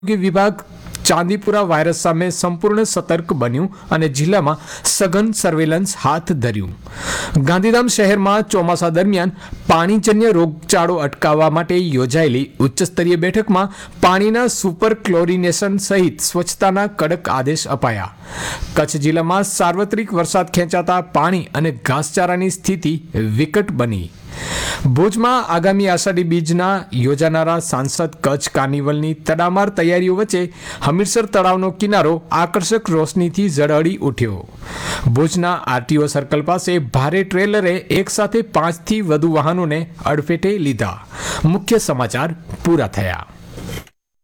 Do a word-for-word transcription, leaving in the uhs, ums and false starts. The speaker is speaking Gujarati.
આરોગ્ય વિભાગ ચાંદીપુરા વાયરસ સામે સંપૂર્ણ સતર્ક બન્યું અને જિલ્લામાં સઘન સર્વેલન્સ હાથ ધર્યું. ગાંધીધામ શહેરમાં ચોમાસા દરમિયાન પાણીજન્ય રોગચાળો અટકાવવા માટે યોજાયેલી ઉચ્ચસ્તરીય બેઠકમાં પાણીના સુપર ક્લોરિનેશન સહિત સ્વચ્છતાના કડક આદેશ અપાયા. કચ્છ જિલ્લામાં સાર્વત્રિક વરસાદ ખેંચાતા પાણી અને ઘાસચારાની સ્થિતિ વિકટ બની. ભુજમાં આગામી આષાઢી બીજના યોજાનારા સાંસદ કચ્છ કાર્નિવલની તડામાર તૈયારીઓ વચ્ચે હમીરસર તળાવનો કિનારો આકર્ષક રોશનીથી ઝળહળી ઉઠ્યો. ભુજના આરટીઓ સર્કલ પાસે ભારે ટ્રેલરે એકસાથે પાંચથી વધુ વાહનોને અડફેટે લીધા. મુખ્ય સમાચાર પૂરા થયા.